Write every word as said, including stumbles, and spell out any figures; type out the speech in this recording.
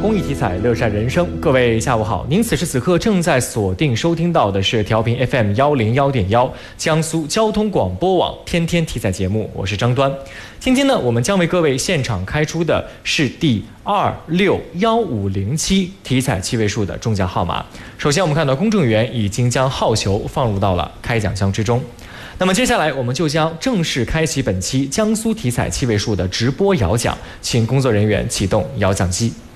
公益题材，乐善人生。各位下午好，您此时此刻正在锁定收听到的是调频 F M 幺零幺点幺江苏交通广播网天天题材节目，我是张端。今天呢，我们将为各位现场开出的是第二六幺五零七题材七位数的中奖号码。首先，我们看到公证员已经将号球放入到了开奖箱之中。那么接下来我们就将正式开启本期江苏题材七位数的直播摇奖，请工作人员启动摇奖机。